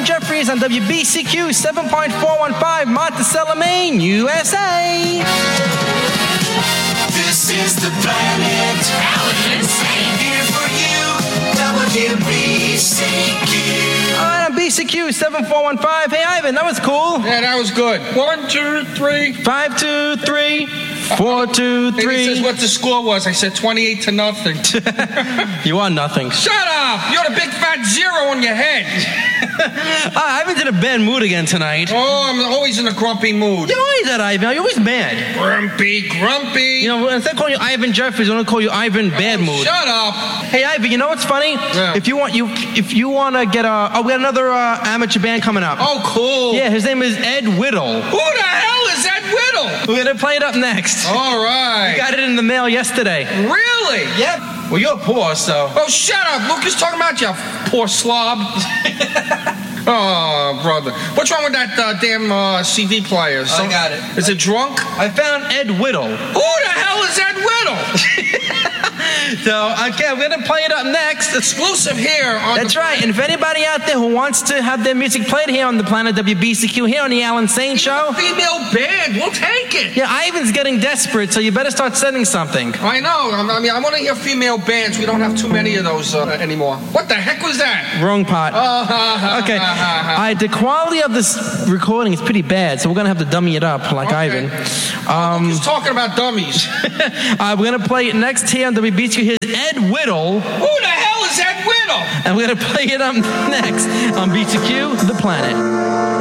Ivan Jeffries on WBCQ 7.415, Monticello, Maine, USA. This is the planet. Alan Insane. Here for you, WBCQ. All right, on BCQ 7415. Hey, Ivan, that was cool. Yeah, that was good. 1, 2, 3. 5, 2, 3. 4, 2, 3. And he says what the score was. I said 28-0. You are nothing. Shut up! You're the big fat zero on your head. Ivan's in a bad mood again tonight. Oh, I'm always in a grumpy mood. You're always that, Ivan. You're always mad. Grumpy. You know, instead of calling you Ivan Jeffries, I'm gonna call you Ivan Bad Mood. Shut up. Hey, Ivan, you know what's funny? Yeah. If you want to get we got another amateur band coming up. Oh, cool. Yeah, his name is Ed Whittle. Who the hell is Ed Whittle? We're gonna play it up next. All right. Got it in the mail yesterday. Really? Yep. Well, you're poor, so. Oh, shut up. Lucas talking about you poor slob. Oh, brother. What's wrong with that damn CD player? I got it. Is it drunk? I found Ed Whittle. Who the hell is Ed Whittle? So, okay, we're gonna play it up next. Exclusive here on That's right. And if anybody out there who wants to have their music played here on the Planet WBCQ, here on the Alan Sane Show. Female band, we'll take it. Yeah, Ivan's getting desperate, so you better start sending something. I know. I mean, I want to hear female bands. We don't have too many of those anymore. What the heck was that? Wrong pot. Okay. The quality of this recording is pretty bad, so we're gonna have to dummy it up like Ivan. He's talking about dummies. We're gonna play it next here on WBCQ. Here's Ed Whittle. Who the hell is Ed Whittle? And we're gonna play it up next on BCQ, The Planet.